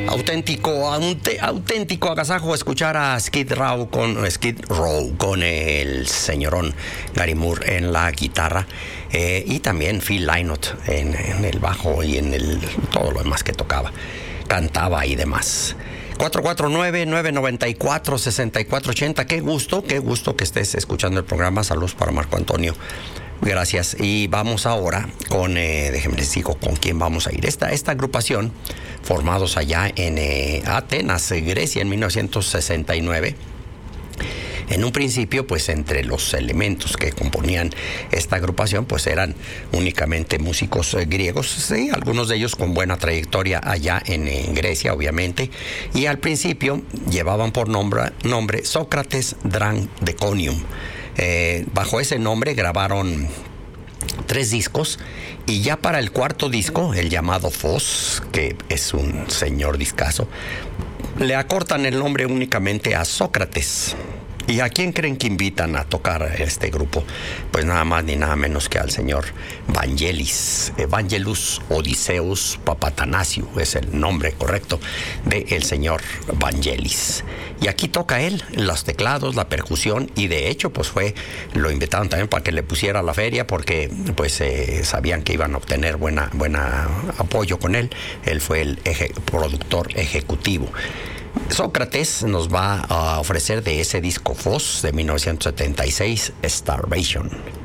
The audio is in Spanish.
Auténtico agasajo escuchar a Skid Row con el señorón Gary Moore en la guitarra y también Phil Lynott en el bajo y en todo lo demás que tocaba, cantaba y demás. 449-994-6480. Qué gusto que estés escuchando el programa. Saludos para Marco Antonio. Gracias. Y vamos ahora con, déjenme les digo con quién vamos a ir. Esta agrupación, formados allá en Atenas, Grecia, en 1969. En un principio, pues entre los elementos que componían esta agrupación, pues eran únicamente músicos griegos, sí, algunos de ellos con buena trayectoria allá en Grecia, obviamente, y al principio llevaban por nombre Sócrates Dran-Deconium. Bajo ese nombre grabaron 3 discos y ya para el 4º disco, el llamado Phos, que es un señor discazo, le acortan el nombre únicamente a Sócrates. ¿Y a quién creen que invitan a tocar este grupo? Pues nada más ni nada menos que al señor Vangelis Odiseus Papatanasiou, es el nombre correcto del señor Vangelis. Y aquí toca él los teclados, la percusión, y de hecho pues lo invitaron también para que le pusiera la feria porque pues sabían que iban a obtener buena apoyo con él. Él fue el productor ejecutivo. Sócrates nos va a ofrecer de ese disco Phos de 1976, Starvation.